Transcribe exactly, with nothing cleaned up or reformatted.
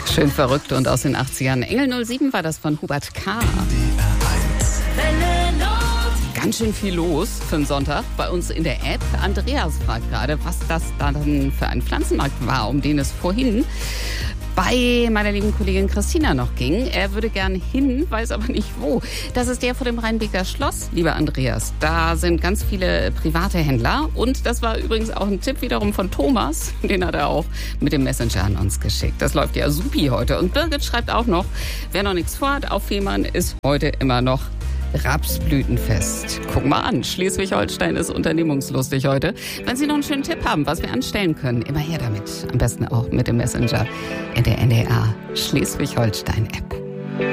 Schön verrückt und aus den achtzigern. Engel null sieben war das von Hubert K. Ganz schön viel los für einen Sonntag bei uns in der App. Andreas fragt gerade, was das dann für ein Pflanzenmarkt war, um den es vorhin bei meiner lieben Kollegin Christina noch ging. Er würde gern hin, weiß aber nicht wo. Das ist der vor dem Rheinbeker Schloss, lieber Andreas. Da sind ganz viele private Händler. Und das war übrigens auch ein Tipp wiederum von Thomas. Den hat er auch mit dem Messenger an uns geschickt. Das läuft ja supi heute. Und Birgit schreibt auch noch, wer noch nichts vorhat, auf Fehmarn ist heute immer noch Rapsblütenfest. Guck mal an, Schleswig-Holstein ist unternehmungslustig heute. Wenn Sie noch einen schönen Tipp haben, was wir anstellen können, immer her damit. Am besten auch mit dem Messenger in der N D R Schleswig-Holstein-App.